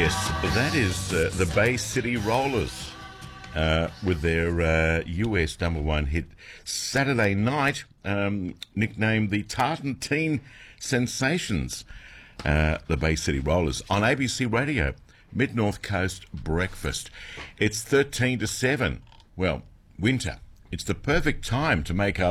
Yes, that is the Bay City Rollers with their US number one hit Saturday Night, nicknamed the Tartan Sensations, the Bay City Rollers on ABC Radio, Mid-North Coast Breakfast. It's 13 to 7. Well, winter. It's the perfect time to make our